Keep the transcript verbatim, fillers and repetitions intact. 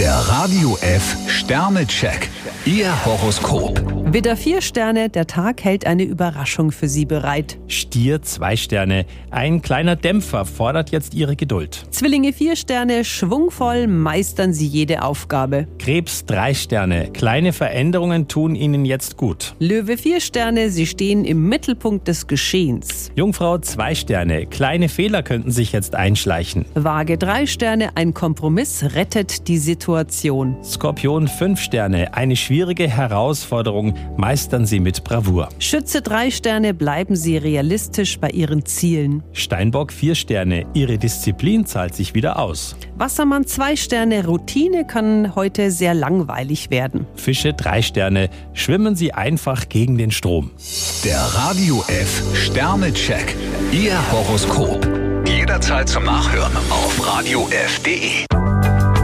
Der Radio F Sternecheck. Ihr Horoskop. Widder vier Sterne, der Tag hält eine Überraschung für Sie bereit. Stier zwei Sterne, ein kleiner Dämpfer fordert jetzt Ihre Geduld. Zwillinge vier Sterne, schwungvoll meistern Sie jede Aufgabe. Krebs drei Sterne, kleine Veränderungen tun Ihnen jetzt gut. Löwe vier Sterne, Sie stehen im Mittelpunkt des Geschehens. Jungfrau zwei Sterne, kleine Fehler könnten sich jetzt einschleichen. Waage drei Sterne, ein Kompromiss rettet die Situation. Skorpion fünf Sterne, eine schwierige Herausforderung meistern Sie mit Bravour. Schütze drei Sterne, bleiben Sie realistisch bei Ihren Zielen. Steinbock vier Sterne, Ihre Disziplin zahlt sich wieder aus. Wassermann zwei Sterne, Routine kann heute sehr langweilig werden. Fische drei Sterne, schwimmen Sie einfach gegen den Strom. Der Radio F Sternecheck. Ihr Horoskop. Jederzeit zum Nachhören auf radio f punkt de.